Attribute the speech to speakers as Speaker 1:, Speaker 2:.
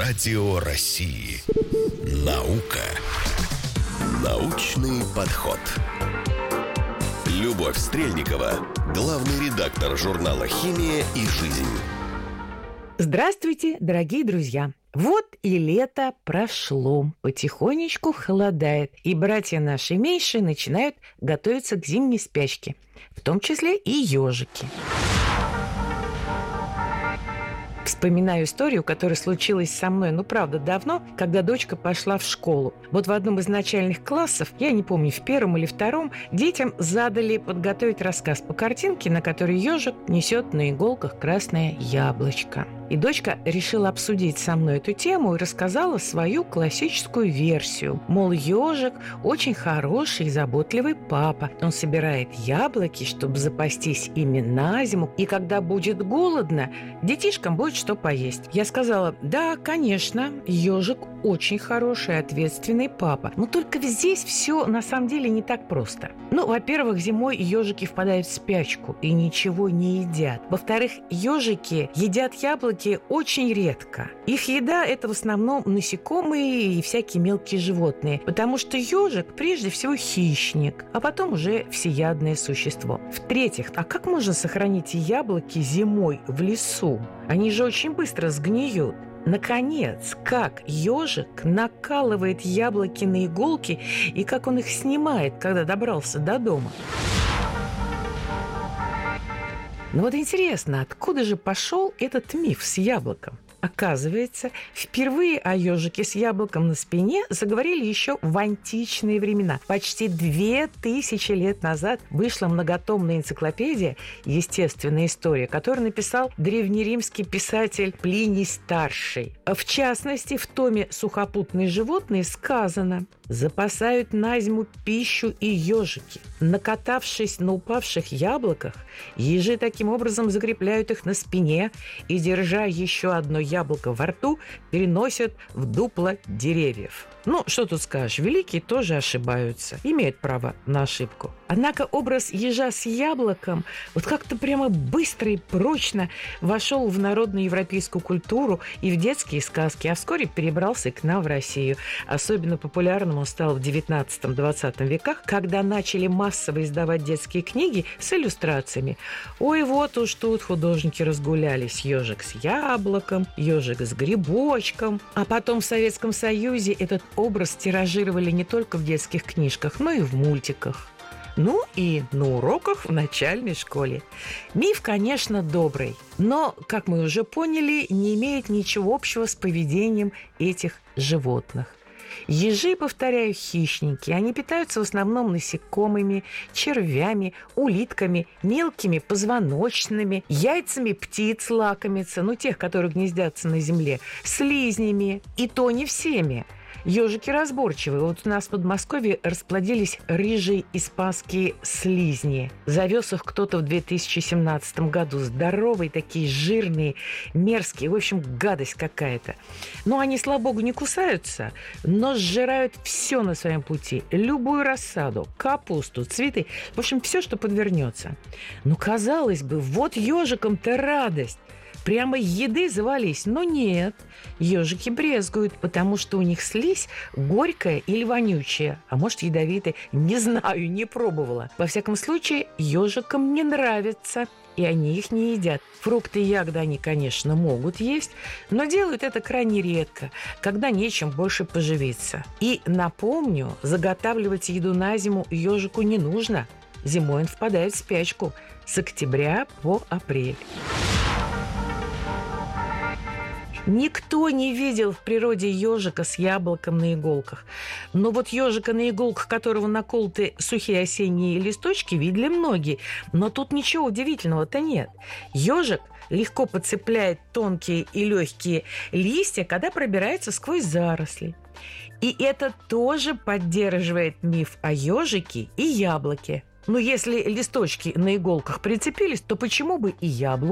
Speaker 1: Радио России. Наука. Научный подход. Любовь Стрельникова, главный редактор журнала «Химия и жизнь».
Speaker 2: Здравствуйте, дорогие друзья! Вот и лето прошло, потихонечку холодает, и братья наши меньшие начинают готовиться к зимней спячке, в том числе и ежики. Вспоминаю историю, которая случилась со мной, правда, давно, когда дочка пошла в школу. Вот в одном из начальных классов, я не помню, в первом или втором, детям задали подготовить рассказ по картинке, на которой ежик несет на иголках красное яблочко. И дочка решила обсудить со мной эту тему и рассказала свою классическую версию. Мол, ежик очень хороший и заботливый папа. Он собирает яблоки, чтобы запастись ими на зиму, и когда будет голодно, детишкам будет что поесть. Я сказала: да, конечно, ежик очень хороший, ответственный папа. Но только здесь все на самом деле не так просто. Во-первых, зимой ежики впадают в спячку и ничего не едят. Во-вторых, ежики едят яблоки очень редко. Их еда – это в основном насекомые и всякие мелкие животные, потому что ежик прежде всего хищник, а потом уже всеядное существо. В-третьих, а как можно сохранить яблоки зимой в лесу? Они же очень быстро сгниют. Наконец, как ежик накалывает яблоки на иголки и как он их снимает, когда добрался до дома? Интересно, откуда же пошел этот миф с яблоком? Оказывается, впервые о ежике с яблоком на спине заговорили еще в античные времена. Почти 2000 лет назад вышла многотомная энциклопедия «Естественная история», которую написал древнеримский писатель Плиний Старший. В частности, в томе «Сухопутные животные» сказано: запасают на зиму пищу и ежики. Накатавшись на упавших яблоках, ежи таким образом закрепляют их на спине и, держа еще одно яблоко во рту, переносят в дупло деревьев. Что тут скажешь, великие тоже ошибаются, имеют право на ошибку. Однако образ ежа с яблоком как-то прямо быстро и прочно вошел в народную европейскую культуру и в детские сказки, а вскоре перебрался и к нам в Россию. Особенно популярным он стал в 19-20 веках, когда начали массово издавать детские книги с иллюстрациями. Ой, вот уж тут художники разгулялись. Ежик с яблоком, ежик с грибочком. А потом в Советском Союзе этот образ тиражировали не только в детских книжках, но и в мультиках. И на уроках в начальной школе. Миф, конечно, добрый, но, как мы уже поняли, не имеет ничего общего с поведением этих животных. Ежи, повторяю, хищники. Они питаются в основном насекомыми, червями, улитками, мелкими позвоночными, яйцами птиц лакомятся, тех, которые гнездятся на земле, слизнями, и то не всеми. Ежики разборчивые. У нас в Подмосковье расплодились рыжие испанские слизни. Завез их кто-то в 2017 году. Здоровые такие, жирные, мерзкие. В общем, гадость какая-то. Они, слава богу, не кусаются, но сжирают все на своем пути. Любую рассаду, капусту, цветы. В общем, все, что подвернется. Казалось бы, вот ежикам-то радость. Прямо еды завались, но нет. Ежики брезгуют, потому что у них слизь горькая или вонючая, а может, ядовитая. Не знаю, не пробовала. Во всяком случае, ежикам не нравится, и они их не едят. Фрукты и ягоды они, конечно, могут есть, но делают это крайне редко, когда нечем больше поживиться. И напомню, заготавливать еду на зиму ежику не нужно. Зимой он впадает в спячку с октября по апрель. Никто не видел в природе ежика с яблоком на иголках. Но ежика на иголках, которого наколоты сухие осенние листочки, видели многие. Но тут ничего удивительного-то нет. Ежик легко подцепляет тонкие и легкие листья, когда пробирается сквозь заросли. И это тоже поддерживает миф о ежике и яблоке. Если листочки на иголках прицепились, то почему бы и яблоку